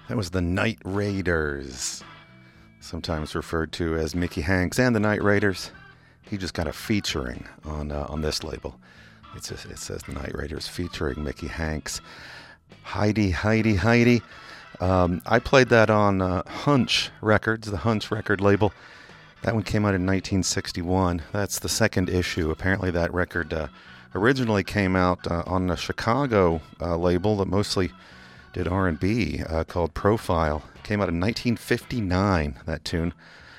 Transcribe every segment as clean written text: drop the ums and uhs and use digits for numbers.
That was the Night Raiders, sometimes referred to as Mickey Hanks and the Night Raiders. He just got a featuring on this label. It says the Night Raiders featuring Mickey Hanks. Heidi, Heidi, Heidi. I played that on Hunch Records, the Hunch record label. That one came out in 1961. That's the second issue. Apparently that record originally came out on a Chicago label that mostly did R&B called Profile. Came out in 1959, that tune.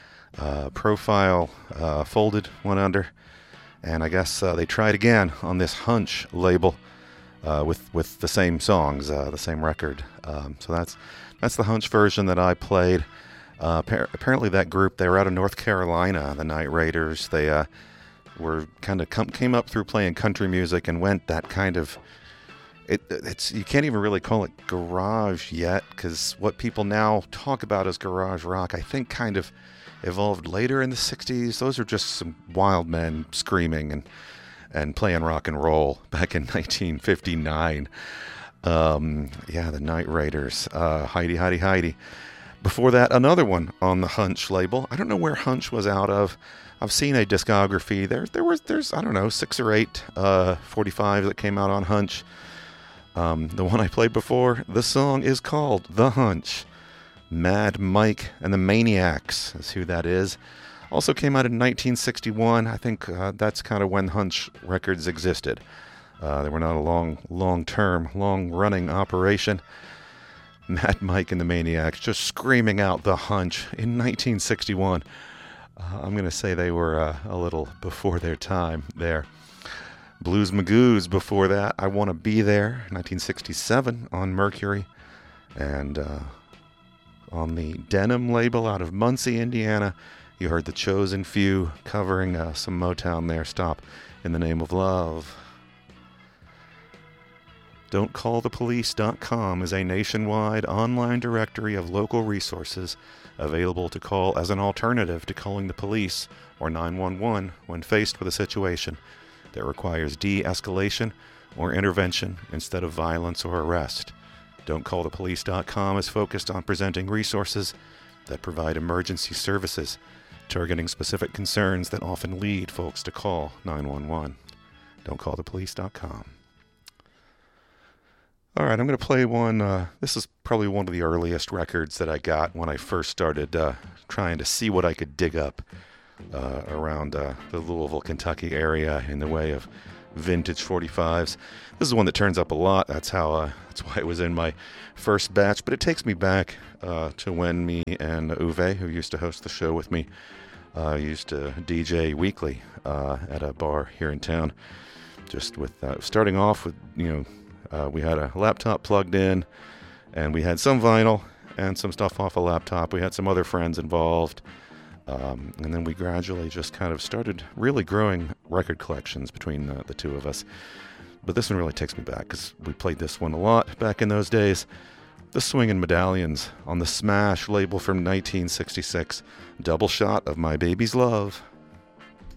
Profile folded, went under, and I guess they tried again on this Hunch label with the same songs, the same record. So that's the Hunch version that I played. Apparently that group, they were out of North Carolina, the Night Raiders. They were kind of came up through playing country music and went that kind of... It's you can't even really call it garage yet, because what people now talk about as garage rock, I think kind of evolved later in the 60s. Those are just some wild men screaming and playing rock and roll back in 1959. The Night Raiders, Heidi, Heidi, Heidi. Before that, another one on the Hunch label. I don't know where Hunch was out of. I've seen a discography. There's I don't know, 6 or 8 45 that came out on Hunch. The one I played before, the song is called The Hunch. Mad Mike and the Maniacs is who that is. Also came out in 1961. I think that's kind of when Hunch Records existed. They were not a long-term, long-running operation. Mad Mike and the Maniacs just screaming out The Hunch in 1961. I'm going to say they were a little before their time there. Blues Magoos before that. I Want to Be There, 1967 on Mercury. And on the Denim label out of Muncie, Indiana, you heard the Chosen Few covering some Motown there. Stop in the Name of Love. Don'tCallThePolice.com is a nationwide online directory of local resources available to call as an alternative to calling the police or 911 when faced with a situation that requires de-escalation or intervention instead of violence or arrest. Don'tCallThePolice.com is focused on presenting resources that provide emergency services, targeting specific concerns that often lead folks to call 911. Don'tCallThePolice.com. All right, I'm going to play one. This is probably one of the earliest records that I got when I first started trying to see what I could dig up around the Louisville, Kentucky area in the way of vintage 45s. This is one that turns up a lot. That's why it was in my first batch. But it takes me back to when me and Uwe, who used to host the show with me, used to DJ weekly at a bar here in town. Just with starting off with, we had a laptop plugged in, and we had some vinyl and some stuff off a laptop. We had some other friends involved. And then we gradually just kind of started really growing record collections between the two of us. But this one really takes me back because we played this one a lot back in those days. The Swingin' Medallions on the Smash label from 1966. Double Shot of My Baby's Love.